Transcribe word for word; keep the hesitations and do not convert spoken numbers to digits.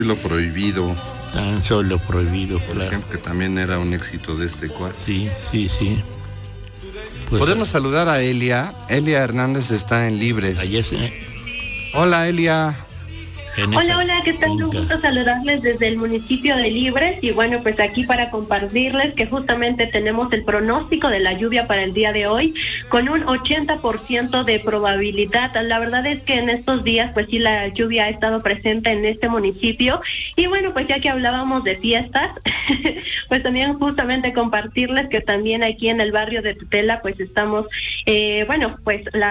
Lo prohibido. Tan solo prohibido, Por claro. ejemplo, que también era un éxito de este cual. Sí, sí, sí. Pues, Podemos saludar a Elia. Elia Hernández está en Libres. ahí es, eh, Hola, Elia. en Hola, esa hola, ¿qué tal? Un finca. gusto saludarles desde el municipio de Libres y bueno, pues aquí para compartirles que justamente tenemos el pronóstico de la lluvia para el día de hoy con un ochenta por ciento de probabilidad. La verdad es que en estos días pues sí la lluvia ha estado presente en este municipio y bueno, pues ya que hablábamos de fiestas, pues también justamente compartirles que también aquí en el barrio de Tutela pues estamos, eh, bueno, pues la